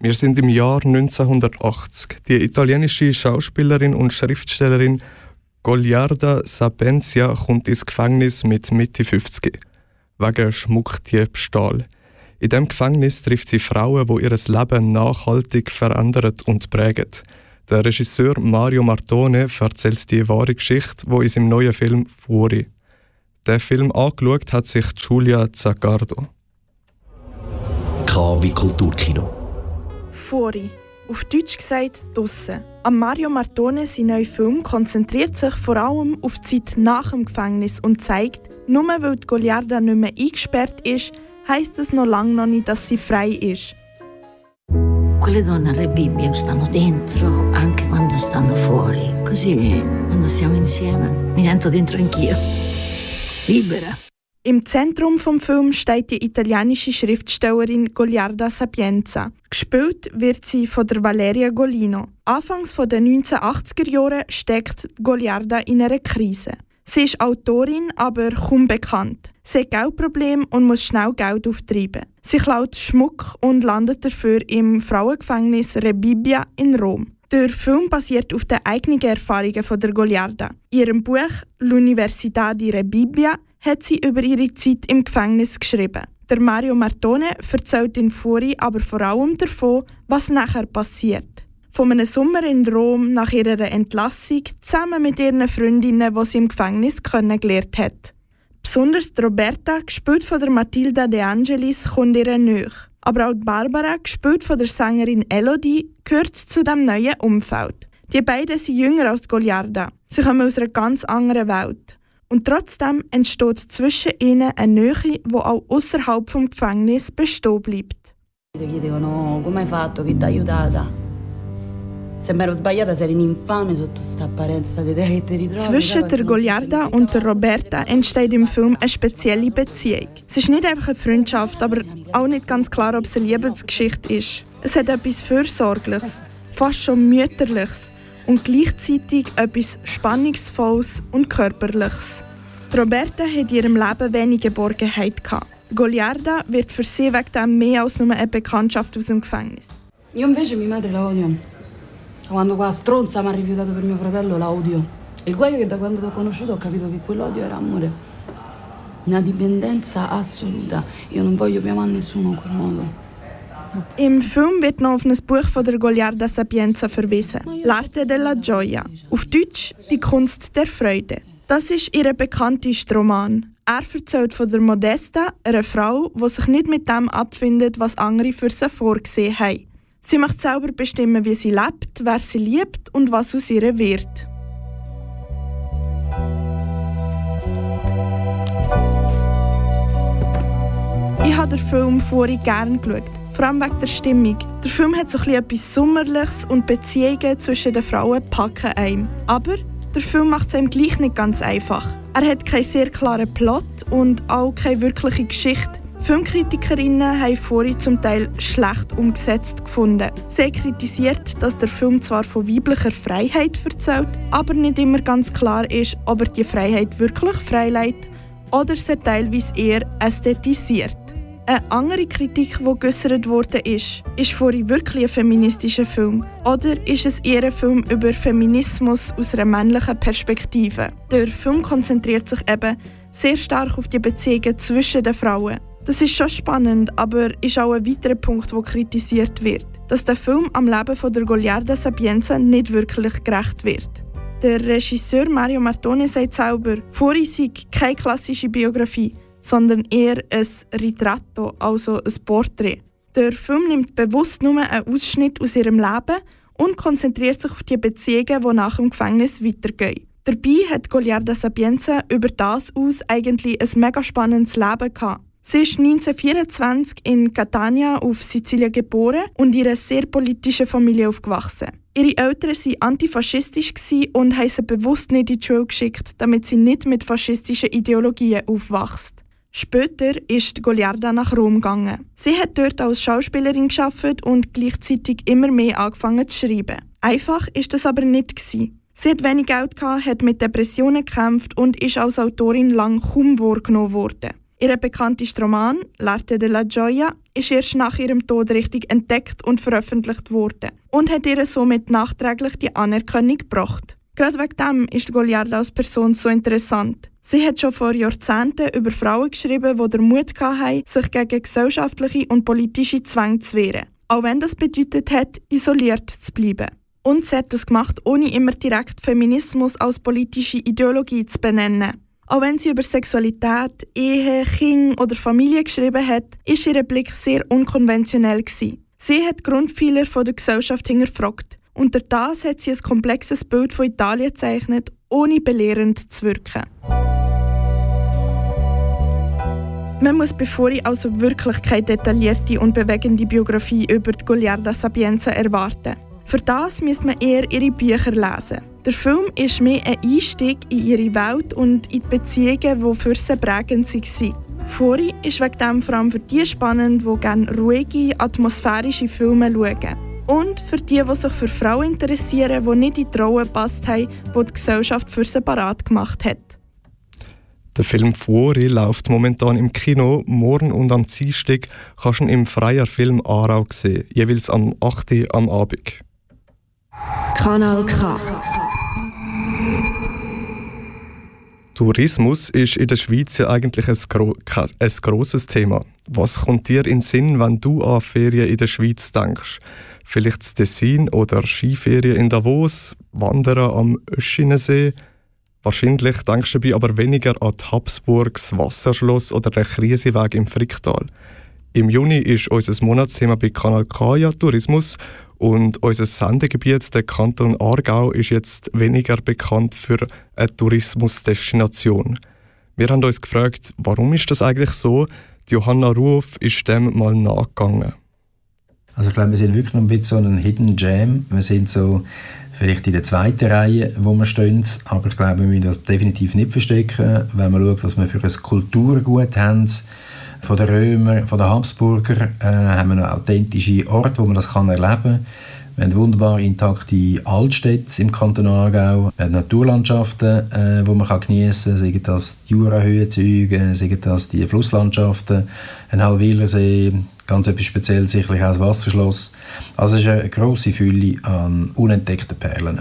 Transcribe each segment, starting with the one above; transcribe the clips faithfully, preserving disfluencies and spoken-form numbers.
Wir sind im Jahr neunzehnhundertachtzig. Die italienische Schauspielerin und Schriftstellerin Goliarda Sapienza kommt ins Gefängnis mit Mitte fünfzig. Wegen Schmuckdiebstahl. In diesem Gefängnis trifft sie Frauen, die ihr Leben nachhaltig verändern und prägen. Der Regisseur Mario Martone erzählt die wahre Geschichte, die in seinem neuen Film «Fuori». Den Film angeschaut hat sich Giulia Zaccardo. K wie Kulturkino. «Fuori», auf Deutsch gesagt «Dusse». Am Mario Martone sein neuer Film konzentriert sich vor allem auf die Zeit nach dem Gefängnis und zeigt, nur weil die Goliarda nicht mehr eingesperrt ist, heisst es noch lange noch nicht, dass sie frei ist. Quelle donne a Re Bibbia stanno dentro anche quando stanno fuori. Così, quando stiamo insieme, mi sento dentro anch'io. Libera. Im Zentrum des Films steht die italienische Schriftstellerin Goliarda Sapienza. Gespielt wird sie von der Valeria Golino. Anfangs der neunzehnhundertachtziger Jahre steckt Goliarda in einer Krise. Sie ist Autorin, aber kaum bekannt. Sie hat Geldprobleme und muss schnell Geld auftreiben. Sie klaut Schmuck und landet dafür im Frauengefängnis Re Bibbia in Rom. Der Film basiert auf den eigenen Erfahrungen von der Goliarda. In ihrem Buch «L'Università di Re Bibbia» hat sie über ihre Zeit im Gefängnis geschrieben. Der Mario Martone erzählt in «Fuori» aber vor allem davon, was nachher passiert. Von einem Sommer in Rom nach ihrer Entlassung zusammen mit ihren Freundinnen, die sie im Gefängnis kennengelernt hat. Besonders die Roberta, gespielt von der Matilda De Angelis, kommt ihr nahe. Aber auch die Barbara, gespielt von der Sängerin Elodie, gehört zu diesem neuen Umfeld. Die beiden sind jünger als Goliarda. Sie kommen aus einer ganz anderen Welt. Und trotzdem entsteht zwischen ihnen eine Nähe, die auch außerhalb des Gefängnisses bestehen bleibt. Ti chiedevano come hai fatto, chi ti ha aiutata. Sembra sbagliata, sei un'infame sotto sta apparenza di te che ti ritrovi. Zwischen der Goliarda und der Roberta entsteht im Film eine spezielle Beziehung. Es ist nicht einfach eine Freundschaft, aber auch nicht ganz klar, ob es eine Liebesgeschichte ist. Es hat etwas Fürsorgliches, fast schon Mütterliches und gleichzeitig etwas Spannungsvolles und Körperliches. Die Roberta hat in ihrem Leben wenig Geborgenheit gehabt. Goliarda wird für sie wegen dem mehr als nur eine Bekanntschaft aus dem Gefängnis. Io invece mia madre la odio. Quando qua stronza mi ha rifiutato per mio fratello la odio. Il guaio è che da quando ti ho conosciuto ho capito che quell'odio era amore. Una dipendenza assoluta. Io non voglio più amare nessuno in quel modo. Im Film wird noch auf ein Buch von der Goliarda Sapienza verwiesen. «L'arte della gioia». Auf Deutsch «Die Kunst der Freude». Das ist ihr bekanntester Roman. Er erzählt von der Modesta, einer Frau, die sich nicht mit dem abfindet, was andere für sie vorgesehen haben. Sie möchte selber bestimmen, wie sie lebt, wer sie liebt und was aus ihr wird. Ich habe den Film «Fuori» gerne geschaut, vor allem wegen der Stimmung. Der Film hat so etwas Sommerliches und Beziehungen zwischen den Frauen packen einem. Aber der Film macht es einem gleich nicht ganz einfach. Er hat keinen sehr klaren Plot und auch keine wirkliche Geschichte. Filmkritikerinnen haben «Fuori» zum Teil schlecht umgesetzt gefunden. Sie haben kritisiert, dass der Film zwar von weiblicher Freiheit erzählt, aber nicht immer ganz klar ist, ob er die Freiheit wirklich freilässt oder sie teilweise eher ästhetisiert. Eine andere Kritik, die geäussert wurde, ist, ist «Fuori» wirklich ein feministischer Film? Oder ist es eher ein Film über Feminismus aus einer männlichen Perspektive? Der Film konzentriert sich eben sehr stark auf die Beziehungen zwischen den Frauen. Das ist schon spannend, aber ist auch ein weiterer Punkt, der kritisiert wird. Dass der Film am Leben von der Goliarda Sapienza nicht wirklich gerecht wird. Der Regisseur Mario Martone sagt selber, «Fuori» sei keine klassische Biografie, sondern eher ein Ritratto, also ein Porträt. Der Film nimmt bewusst nur einen Ausschnitt aus ihrem Leben und konzentriert sich auf die Beziehungen, die nach dem Gefängnis weitergehen. Dabei hat Goliarda Sapienza über das aus eigentlich ein mega spannendes Leben gehabt. Sie ist neunzehnhundertvierundzwanzig in Catania auf Sizilien geboren und in einer sehr politischen Familie aufgewachsen. Ihre Eltern waren antifaschistisch und haben sie bewusst nicht in die Schule geschickt, damit sie nicht mit faschistischen Ideologien aufwächst. Später ist Goliarda nach Rom gegangen. Sie hat dort als Schauspielerin gearbeitet und gleichzeitig immer mehr angefangen zu schreiben. Einfach ist das aber nicht gewesen. Sie hat wenig Geld gehabt, hat mit Depressionen gekämpft und ist als Autorin lang kaum wahrgenommen worden. Ihr bekanntester Roman «L'arte della gioia» ist erst nach ihrem Tod richtig entdeckt und veröffentlicht worden und hat ihr somit nachträglich die Anerkennung gebracht. Gerade wegen dem ist Goliarda als Person so interessant. Sie hat schon vor Jahrzehnten über Frauen geschrieben, die den Mut hatten, sich gegen gesellschaftliche und politische Zwänge zu wehren. Auch wenn das bedeutet hat, isoliert zu bleiben. Und sie hat das gemacht, ohne immer direkt Feminismus als politische Ideologie zu benennen. Auch wenn sie über Sexualität, Ehe, Kinder oder Familie geschrieben hat, ist ihr Blick sehr unkonventionell gewesen. Sie hat die Grundpfeiler der Gesellschaft hinterfragt. Und durch das hat sie ein komplexes Bild von Italien gezeichnet, ohne belehrend zu wirken. Man muss, bevor ich also wirklich keine detaillierte und bewegende Biografie über Goliarda Sapienza erwarten. Für das müsste man eher ihre Bücher lesen. Der Film ist mehr ein Einstieg in ihre Welt und in die Beziehungen, die für sie prägend waren. Fori ist wegen dem vor allem für die spannend, die gerne ruhige, atmosphärische Filme schauen. Und für die, die sich für Frauen interessieren, die nicht in die Rolle gepasst haben, die die Gesellschaft für sie parat gemacht hat. Der Film «Fuori» läuft momentan im Kino. Morgen und am Dienstag kannst du ihn im Freier Film Aarau sehen, jeweils am acht Uhr am Abend. Kanal K. Tourismus ist in der Schweiz ja eigentlich ein, gro- ein grosses Thema. Was kommt dir in den Sinn, wenn du an Ferien in der Schweiz denkst? Vielleicht das Tessin oder Skiferien in Davos, Wandern am Öschinensee? Wahrscheinlich denkst du dabei aber weniger an die Habsburgs Wasserschloss oder den Krieseweg im Fricktal. Im Juni ist unser Monatsthema bei Kanal K ja Tourismus und unser Sendegebiet, der Kanton Aargau, ist jetzt weniger bekannt für eine Tourismusdestination. Wir haben uns gefragt, warum ist das eigentlich so? Die Johanna Ruoff ist dem mal nachgegangen. Also ich glaube, wir sind wirklich noch ein bisschen so ein Hidden Gem. Wir sind so vielleicht in der zweiten Reihe, wo wir stehen, aber ich glaube, wir müssen das definitiv nicht verstecken, wenn man schaut, was wir für ein Kulturgut haben. Von den Römern, von den Habsburger äh, haben wir noch authentische Orte, wo man das kann erleben kann. Wir haben wunderbar intakte Altstädte im Kanton Aargau. Wir haben Naturlandschaften, äh, wo man geniessen kann, seien das die Jurahöhenzüge, seien das die Flusslandschaften, ein Halwilersee, ganz etwas Spezielles, sicherlich auch das Wasserschloss. Also es ist eine grosse Fülle an unentdeckten Perlen.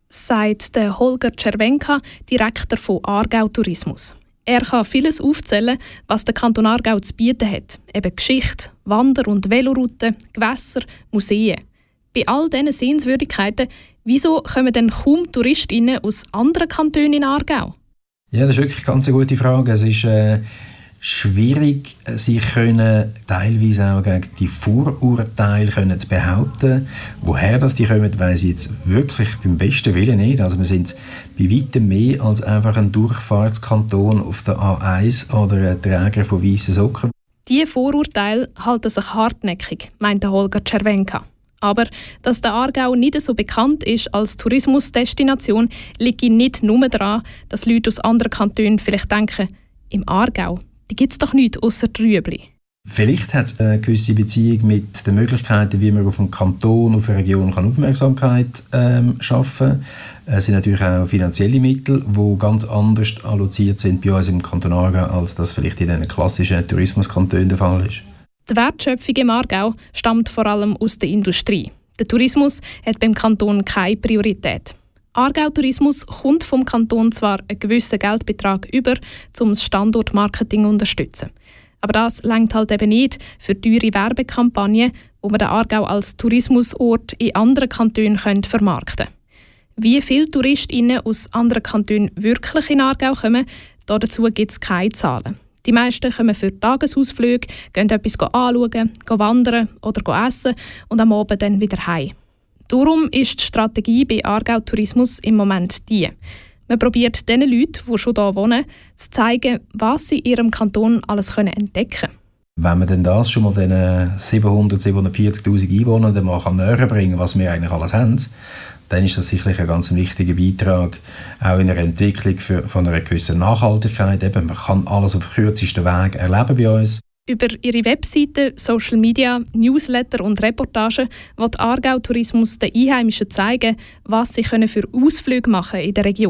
Sagt der Holger Czerwenka, Direktor von Aargau Tourismus. Er kann vieles aufzählen, was der Kanton Aargau zu bieten hat. Eben Geschichte, Wander- und Velorouten, Gewässer, Museen. Bei all diesen Sehenswürdigkeiten, wieso kommen denn kaum TouristInnen aus anderen Kantonen in Aargau? Ja, das ist wirklich ganz eine gute Frage. Es ist äh, schwierig, sich können teilweise auch gegen die Vorurteile können zu behaupten. Woher das die kommen, weiss ich jetzt wirklich beim besten Willen nicht. Also wir sind bei weitem mehr als einfach ein Durchfahrtskanton auf der A eins oder ein Träger von weißen Socken. Diese Vorurteile halten sich hartnäckig, meint Holger Czerwenka. Aber dass der Aargau nicht so bekannt ist als Tourismusdestination, liegt nicht nur daran, dass Leute aus anderen Kantonen vielleicht denken, im Aargau gibt es doch nichts ausser Rüebli. Vielleicht hat es eine gewisse Beziehung mit den Möglichkeiten, wie man auf einen Kanton, auf eine Region kann Aufmerksamkeit ähm, schaffen kann. Es sind natürlich auch finanzielle Mittel, die ganz anders alloziert sind bei uns im Kanton Aargau, als das vielleicht in den klassischen Tourismuskantonen der Fall ist. Die Wertschöpfung im Aargau stammt vor allem aus der Industrie. Der Tourismus hat beim Kanton keine Priorität. Aargau Tourismus kommt vom Kanton zwar einen gewissen Geldbetrag über, um das Standortmarketing zu unterstützen. Aber das reicht halt eben nicht für teure Werbekampagnen, wo man den Aargau als Tourismusort in anderen Kantonen vermarkten können. Wie viele TouristInnen aus anderen Kantonen wirklich in Aargau kommen, dazu gibt es keine Zahlen. Die meisten kommen für Tagesausflüge, gehen etwas anschauen, gehen wandern oder essen und am Abend dann wieder heim. Darum ist die Strategie bei Aargau Tourismus im Moment die. Man probiert den Leuten, die schon hier wohnen, zu zeigen, was sie in ihrem Kanton alles entdecken können. Wenn man denn das schon mal den siebenhundert, siebenhundertvierzigtausend Einwohnern mal näher bringen kann, was wir eigentlich alles haben, dann ist das sicherlich ein ganz wichtiger Beitrag, auch in der Entwicklung für, von einer gewissen Nachhaltigkeit. Eben, man kann alles auf kürzesten Weg erleben bei uns. Über ihre Webseite, Social Media, Newsletter und Reportagen will Aargau Tourismus den Einheimischen zeigen, was sie für Ausflüge machen in der Region.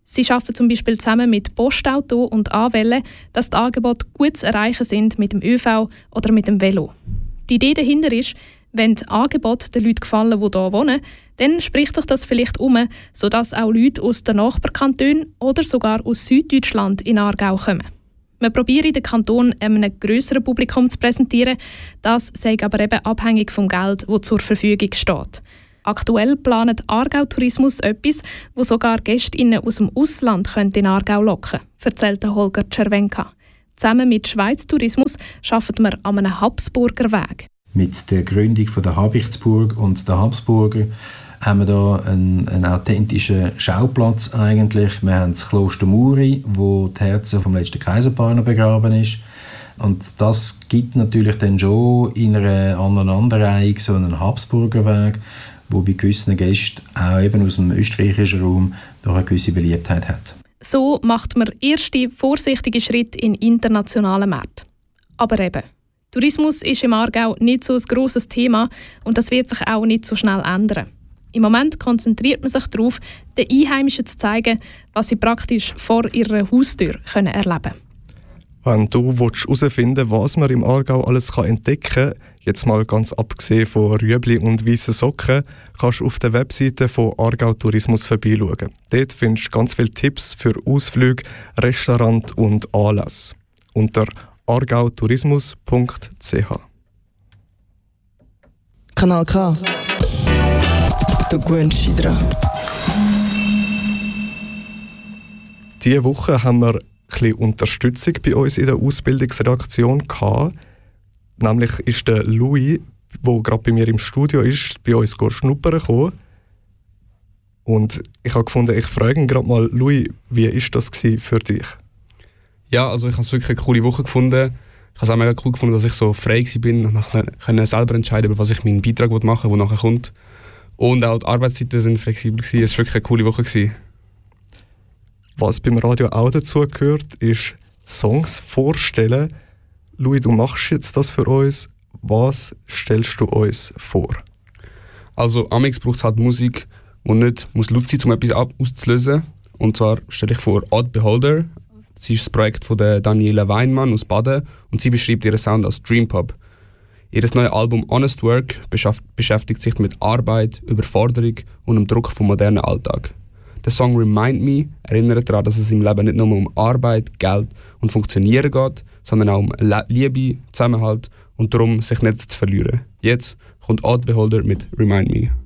Sie arbeiten zum Beispiel zusammen mit Postauto und Anwellen, dass die Angebote gut zu erreichen sind mit dem ÖV oder mit dem Velo. Die Idee dahinter ist, wenn die Angebote den Leuten gefallen, die hier wohnen, dann spricht sich das vielleicht um, sodass auch Leute aus den Nachbarkantonen oder sogar aus Süddeutschland in Aargau kommen. Wir probieren den Kanton einem grösseren Publikum zu präsentieren, das sei aber eben abhängig vom Geld, das zur Verfügung steht. Aktuell plant Aargau Tourismus etwas, wo sogar GästInnen aus dem Ausland in Aargau locken können, erzählt Holger Czerwenka. Zusammen mit Schweiz Tourismus arbeiten wir an einem Habsburger Weg. Mit der Gründung von der Habichtsburg und der Habsburger haben wir da einen, einen authentischen Schauplatz eigentlich. Wir haben das Kloster Muri, wo die Herzen vom letzten Kaiserpaar noch begraben ist. Und das gibt natürlich dann schon in einer Aneinanderreihung so einen Habsburger Weg, wo bei gewissen Gästen auch eben aus dem österreichischen Raum noch eine gewisse Beliebtheit hat. So macht man erste vorsichtige Schritte in internationalen Märkten. Aber eben, Tourismus ist im Aargau nicht so ein grosses Thema und das wird sich auch nicht so schnell ändern. Im Moment konzentriert man sich darauf, den Einheimischen zu zeigen, was sie praktisch vor ihrer Haustür können erleben können. Wenn du herausfinden willst, was man im Aargau alles entdecken kann, jetzt mal ganz abgesehen von Rüebli und weißen Socken, kannst du auf der Webseite von Aargau Tourismus vorbeischauen. Dort findest du ganz viele Tipps für Ausflüge, Restaurant und Anlässe. Unter aargautourismus punkt c h. Kanal K. Du gewöhnst dich dran. Diese Woche haben wir ein bisschen Unterstützung bei uns in der Ausbildungsredaktion gehabt. Nämlich ist der Louis, der gerade bei mir im Studio ist, bei uns schnuppern gekommen. Und ich habe gefunden, ich frage ihn gerade mal, Louis, wie war das für dich? Ja, also ich habe es wirklich eine coole Woche gefunden. Ich habe es auch mega cool gefunden, dass ich so frei bin und nachher selber entscheiden, über was ich meinen Beitrag machen will, der nachher kommt. Und auch die Arbeitszeiten sind flexibel gewesen. Es war wirklich eine coole Woche gewesen. Was beim Radio auch dazu gehört, ist Songs vorstellen. Louis, du machst jetzt das für uns. Was stellst du uns vor? Also amix braucht es halt Musik, die nicht muss laut sein, um etwas auszulösen. Und zwar stelle ich vor Odd Beholder. Sie ist das Projekt von der Daniela Weinmann aus Baden und sie beschreibt ihren Sound als Dream Pop. Ihr neues Album Honest Work beschäftigt sich mit Arbeit, Überforderung und dem Druck vom modernen Alltag. Der Song Remind Me erinnert daran, dass es im Leben nicht nur um Arbeit, Geld und Funktionieren geht, sondern auch um Liebe, Zusammenhalt und darum, sich nicht zu verlieren. Jetzt kommt Odd Beholder mit Remind Me.